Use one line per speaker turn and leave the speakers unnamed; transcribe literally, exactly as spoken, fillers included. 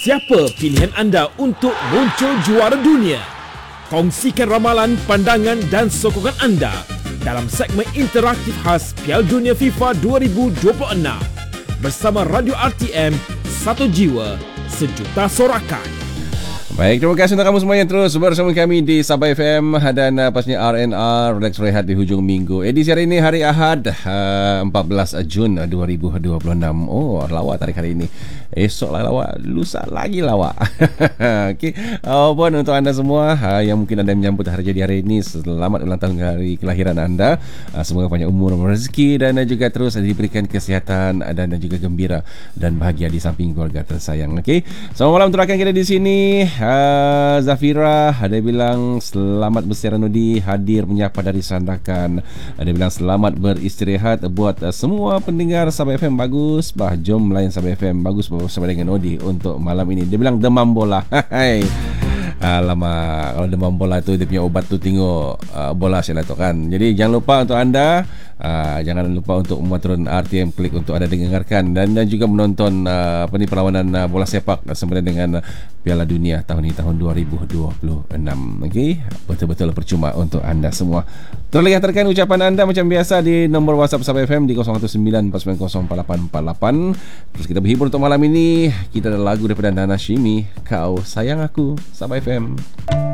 Siapa pilihan anda untuk muncul juara dunia? Kongsikan ramalan, pandangan dan sokongan anda dalam segmen interaktif khas Piala Dunia FIFA dua ribu dua puluh enam bersama Radio R T M, satu jiwa, sejuta sorakan.
Baik, terima kasih untuk kamu semua yang terus bersama kami di Sabah F M dan uh, pastinya R N R Relax Rehat di hujung minggu. Edisi hari ini hari Ahad, uh, empat belas Jun dua ribu dua puluh enam. Oh, lawak tarik hari ini. Esok lah lawak, lusa lagi lawak. Okey, uh, pun untuk anda semua uh, yang mungkin anda menyambut hari jadi hari ini, selamat ulang tahun hari kelahiran anda. Uh, semoga panjang umur, rezeki dan uh, juga terus uh, diberikan kesihatan uh, dan uh, juga gembira dan bahagia di samping keluarga tersayang. Okey, selamat malam untuk rakan kita di sini. Uh, Zafira ada bilang selamat bersiaran Nudi, hadir menyapa dari Sandakan. Ada bilang selamat beristirahat buat uh, semua pendengar Sabah F M. Bagus bah, jom layan Sabah F M. Bagus bersama dengan Nudi untuk malam ini. Dia bilang demam bola. Hai. Alamak, kalau demam bola tu dia punya ubat tu tengok uh, bola saya lah tu kan. Jadi jangan lupa untuk anda uh, jangan lupa untuk membuat turun R T M Klik untuk anda dengarkan dan, dan juga menonton uh, apa ni perlawanan uh, bola sepak sempena dengan uh, Piala Dunia tahun ini tahun dua ribu dua puluh enam. Okey, betul-betul percuma untuk anda semua. Terus hantarkan ucapan anda macam biasa di nombor WhatsApp Sabah F M di kosong satu sembilan empat sembilan kosong empat lapan empat lapan. Terus kita berhibur untuk malam ini. Kita ada lagu daripada Nana Shimi, Kau Sayang Aku, Sabah F M.